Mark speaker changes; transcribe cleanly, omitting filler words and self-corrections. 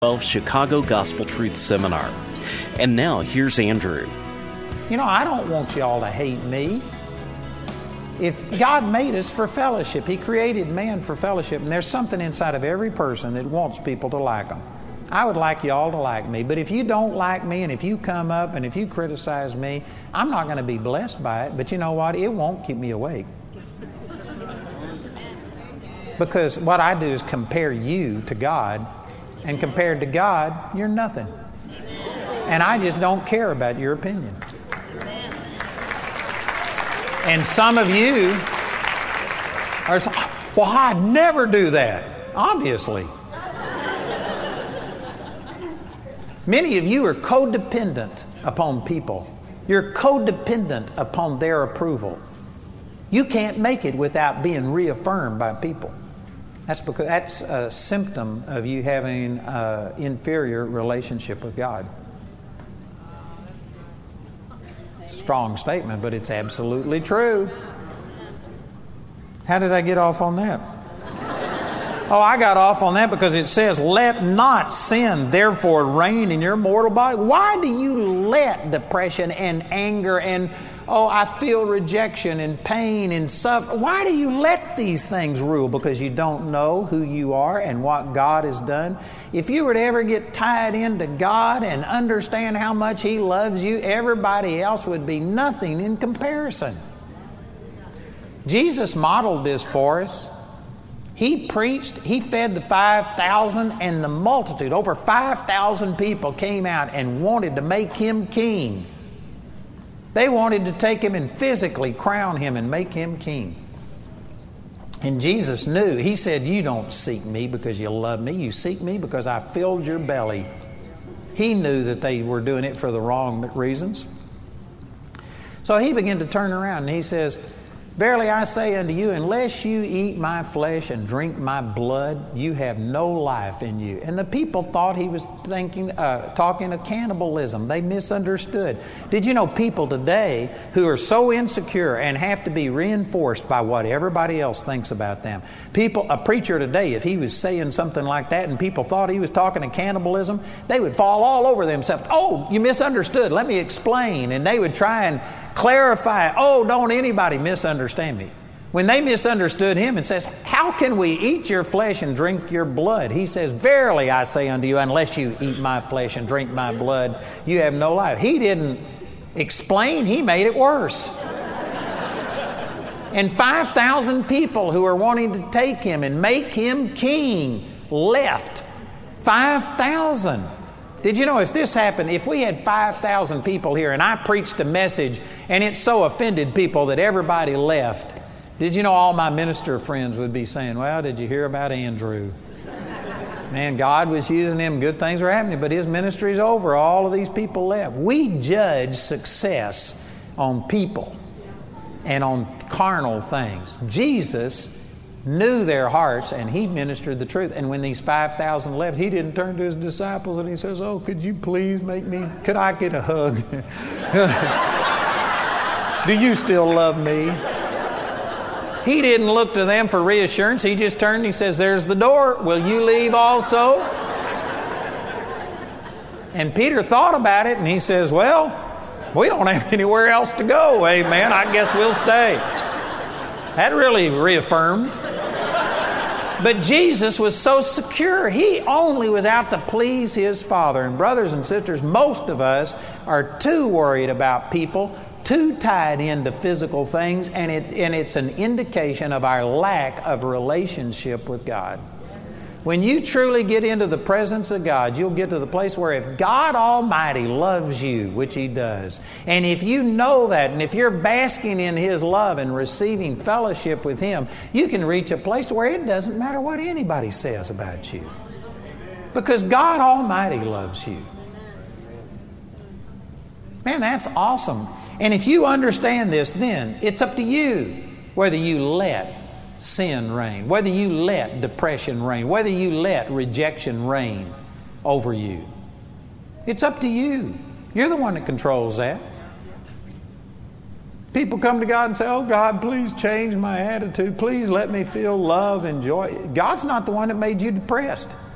Speaker 1: 12 Chicago Gospel Truth Seminar. And now, here's Andrew.
Speaker 2: You know, I don't want y'all to hate me. If God made us for fellowship, He created man for fellowship, and there's something inside of every person that wants people to like them. I would like y'all to like me, but if you don't like me and if you come up and if you criticize me, I'm not going to be blessed by it, but you know what? It won't keep me awake. Because what I do is compare you to God, and compared to God, you're nothing. And I just don't care about your opinion. And some of you are, well, I'd never do that. Obviously. Many of you are codependent upon people. You're codependent upon their approval. You can't make it without being reaffirmed by people. That's a symptom of you having an inferior relationship with God. Strong statement, but it's absolutely true. How did I get off on that? Oh, I got off on that because it says, let not sin therefore reign in your mortal body. Why do you let depression and anger and, I feel rejection and pain and suffering? Why do you let these things rule? Because you don't know who you are and what God has done. If you were to ever get tied into God and understand how much He loves you, everybody else would be nothing in comparison. Jesus modeled this for us. He preached, He fed the 5,000 and the multitude. Over 5,000 people came out and wanted to make Him king. They wanted to take Him and physically crown Him and make Him king. And Jesus knew. He said, you don't seek me because you love me. You seek me because I filled your belly. He knew that they were doing it for the wrong reasons. So He began to turn around and He says, verily I say unto you, unless you eat my flesh and drink my blood, you have no life in you. And the people thought He was talking of cannibalism. They misunderstood. Did you know people today who are so insecure and have to be reinforced by what everybody else thinks about them? A preacher today, if he was saying something like that and people thought he was talking of cannibalism, they would fall all over themselves. Oh, you misunderstood. Let me explain. And they would try and clarify. Oh, don't anybody misunderstand me. When they misunderstood Him and says, how can we eat your flesh and drink your blood? He says, verily I say unto you, unless you eat my flesh and drink my blood, you have no life. He didn't explain. He made it worse. And 5,000 people who are wanting to take Him and make Him king left. 5,000. Did you know if this happened, if we had 5,000 people here and I preached a message and it so offended people that everybody left, did you know all my minister friends would be saying, well, did you hear about Andrew? Man, God was using him, good things were happening, but his ministry's over. All of these people left. We judge success on people and on carnal things. Jesus knew their hearts, and He ministered the truth. And when these 5,000 left, He didn't turn to His disciples and He says, oh, could you please could I get a hug? Do you still love me? He didn't look to them for reassurance. He just turned and He says, there's the door. Will you leave also? And Peter thought about it and he says, well, we don't have anywhere else to go. Amen. I guess we'll stay. That really reaffirmed. But Jesus was so secure. He only was out to please His Father. And brothers and sisters, most of us are too worried about people, too tied into physical things, and it's an indication of our lack of relationship with God. When you truly get into the presence of God, you'll get to the place where if God Almighty loves you, which He does, and if you know that, and if you're basking in His love and receiving fellowship with Him, you can reach a place where it doesn't matter what anybody says about you. Because God Almighty loves you. Man, that's awesome. And if you understand this, then it's up to you whether you let sin reign, whether you let depression reign, whether you let rejection reign over you. It's up to you. You're the one that controls that. People come to God and say, oh God, please change my attitude. Please let me feel love and joy. God's not the one that made you depressed.